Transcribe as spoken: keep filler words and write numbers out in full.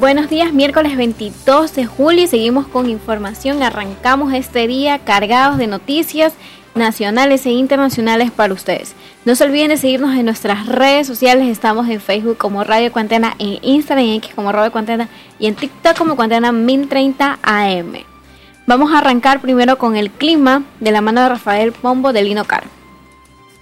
Buenos días, miércoles veintidós de julio y seguimos con información. Arrancamos este día cargados de noticias nacionales e internacionales para ustedes. No se olviden de seguirnos en nuestras redes sociales. Estamos en Facebook como Radio Cuantena, en Instagram y X como Radio Cuantena y en TikTok como Cuantena mil treinta A M. Vamos a arrancar primero con el clima de la mano de Rafael Pombo de Linocar.